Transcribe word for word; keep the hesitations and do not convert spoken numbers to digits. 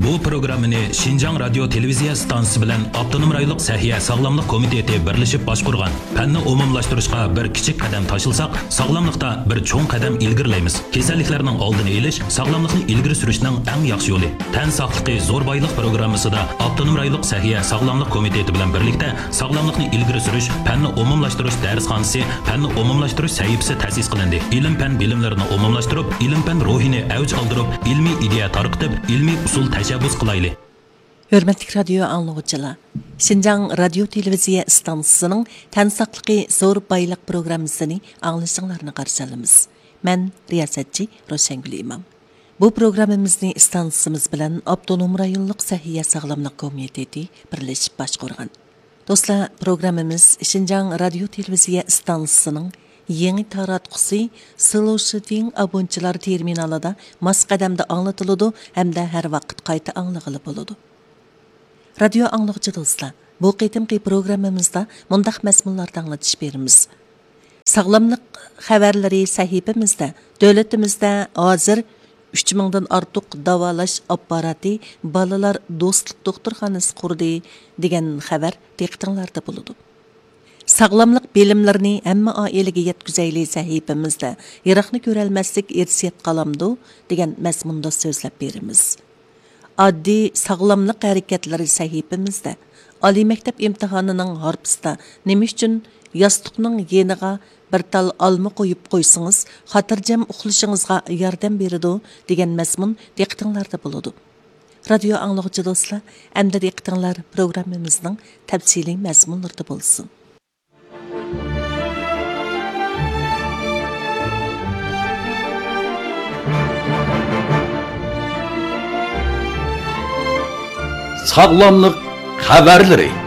Bu programmani Şinjan Radio Televiziya stansiyasi bilan Avtonom rayonluq Sahiya Sog'lomlik komiteti birlashib boshqargan. Fanni umumlashtirishga bir kichik qadam tashilsak, sog'lomlikda bir cho'ng qadam ilgirlaymiz. Kasalliklarning oldini olish, sog'lomlikni ilgari surishning eng yaxshi yo'li. Tan sog'ligi zo'r boylik programmasida Avtonom rayonluq Sahiya Sog'lomlik komiteti bilan birlikda sog'lomlikni ilgari surish, fanni umumlashtirish darsxonasi, fanni umumlashtirish sahifasi ta'sis qilindi. Ilm fan bilimlarini umumlashtirib, ilm fan ruhini avj oldirib, ilmiy ideya tarqitib, ilmiy usul tashabbus qilayli. Hörmətli radio anlıqçılar, Şinjan Radio Televiziya stansiyasının Tan saqlıqı zor baylıq proqramısını anglışınlarını qarşı alımız. Mən riyasətçi Roşengül İmam. Bu proqramımızı stansiyamız bilan Avtonom rayonluq Sahiya Sog'lomlik komiteti birləşib başqarğan. Dostlar, proqramımız Şinjan Radio Televiziya stansiyasının yeni taratqusi Sloshiting abonchilar terminalida mas qadamda anlatılıdı hem de her vaqt qayta anlagılı boludu. Radio anlıqçı dostlar, bu qitimqi programmamızda mundaq məzmunlarda anlatış berimiz. Sağlamlıq xəbərləri sahifimizdə, dövlətimizdə hazır üç mingdan artıq davalash apparati balalar dostluq doktorxanası qurdi degan xəbər diqqətinizdə boludu. Sağlamlıq bilimlərini həmmə ailəyə yetkizəyli sahifimizdə yıraqni görəlməslik irsiyat qalamdı degan məzmunda sözləb berimiz. Addi sağlamlıq hərəkətləri sahifimizdə Ali məktəb imtihanının harpısında nima üçün yastıqның yeniga bir tal alma qoyub qoysanız xatirjam uxlashingizga yordam beradi degan məzmun diqqətinizdə boludu. Radio anlıqçı dostlar, əmdə diqqətinizlər proqramımızның təfsili məzmunlarında bolsun. Sağlamlık haberleri.